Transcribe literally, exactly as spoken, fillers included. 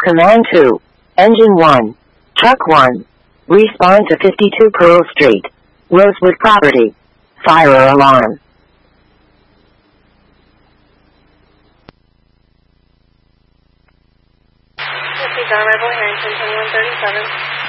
Command two. Engine one. Truck one. Respond to fifty-two Pearl Street. Rosewood property. Fire alarm. John Rebel Harrington, twenty-one thirty-seven.